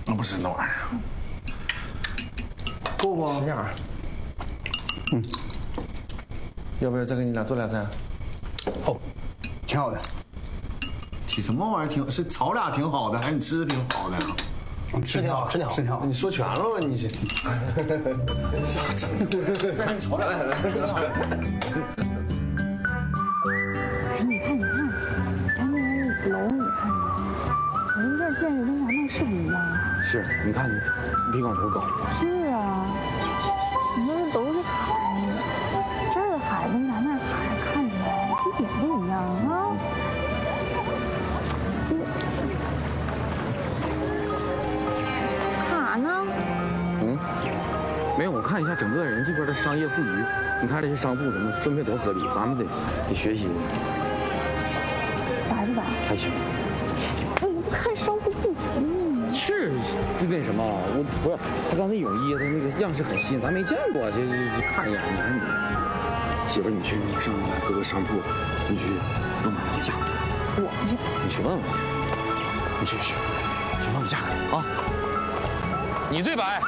那不是那玩意儿，够不？ 这样。 要不要再给你俩做俩菜？ 哦，挺好的。 挺什么玩意儿？挺是炒俩挺好的，还是你吃的挺好的呀？ 吃挺好，吃挺好，吃挺好。 你说全了吧你这？啥真的？再炒俩。 哎，你看，咱那楼，你看，我们这儿建设跟咱那是不一样啊。 是，你看你比广州高。 是啊，你说这都是海，这儿的海跟咱那儿海看起来一点不一样啊。干啥呢？ 没有，我看一下整个人这边的商业布局，你看这些商铺什么分配多合理，咱们得学习。 白不白？ 还行。 哎，你不看商铺布局吗？ 是那什么，我不是他刚才泳衣，他那个样式很新，咱没见过，这看一眼。你看你媳妇儿，你去上各个商铺，你去问问他们价格。 我去， 你去问问去，你去问问价格啊。你最白。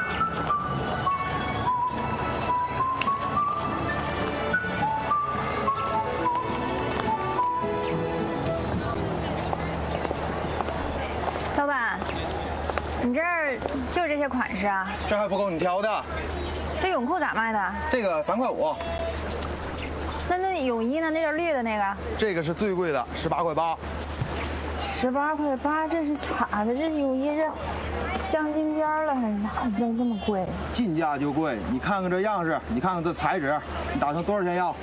老板，你这儿就这些款式啊？ 这还不够你挑的。 这泳裤咋卖的？ 这个3块5。 那泳衣呢？那件绿的那个？ 这个是最贵的，18块8。 18块8，这是咋的？这泳衣是镶金边了还是咋？这么贵？ 进价就贵，你看看这样式，你看看这材质，你打算多少钱要？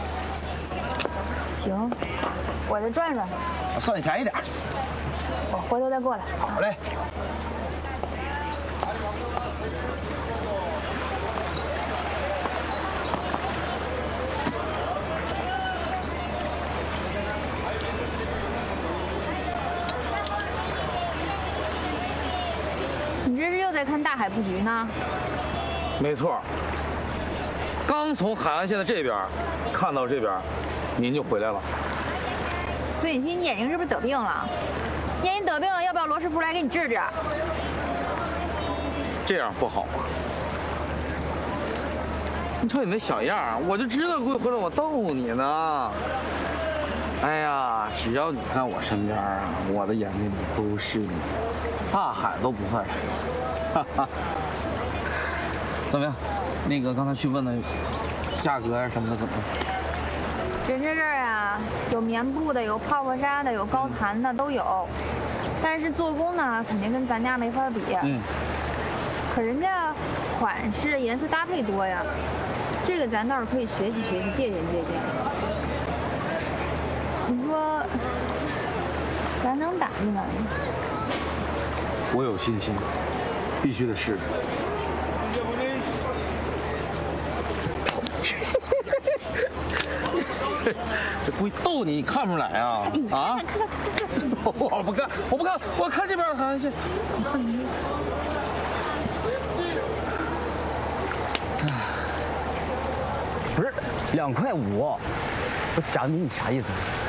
行，我再转转， 我算你便宜点。 我回头再过来。 好嘞。 你这是又在看大海布局呢？ 没错，刚从海岸线的这边看到这边，您就回来了。 对，你眼睛是不是得病了？眼睛得病了，要不要罗师傅来给你治治？ 这样不好啊！你瞅你那小样儿，我就知道会让我逗你呢。哎呀，只要你在我身边啊，我的眼睛里都是你，大海都不算什么。哈哈。怎么样？那个刚才去问的价格啊什么的怎么样？ 人家这儿啊，有棉布的，有泡泡纱的，有高弹的，都有。但是做工呢，肯定跟咱家没法比。可人家款式、颜色搭配多呀，这个咱倒是可以学习学习，借鉴借鉴。你说，咱能打进来吗？ 我有信心，必须得试试。这故意逗你，你看不出来啊？啊！我不看，我看这边的海岸线。我看你。 不是2块5，我涨你啥意思？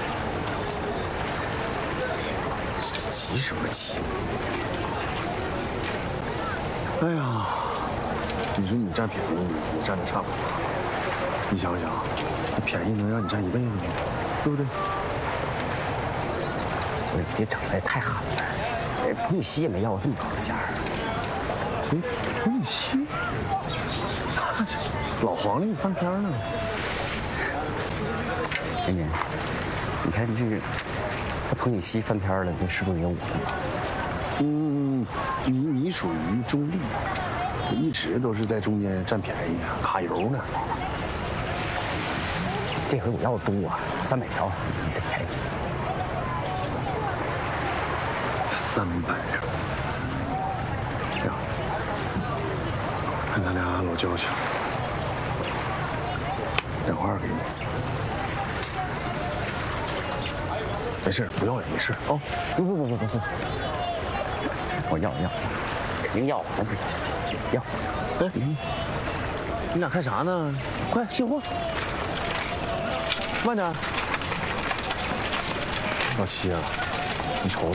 急什么急？哎呀，你说你占便宜，我占的差不多。你想想，这便宜能让你占一辈子吗？对不对？ 不是你整的也太狠了，普米西也没要过这么高的价。 谁？普米西？老黄历翻篇呢。 年年，你看这个，他普米西翻篇了，这是不是有我的？ 你属于中立，一直都是在中间占便宜，卡油呢。 这回我要的多啊，300条，你再便宜。 300呀！呀，看咱俩老交情，2块给你。没事，不要也没事哦。 不，我要，肯定要，那不行，要。 哎，你俩看啥呢？快进货，慢点。老七啊，你瞅瞅，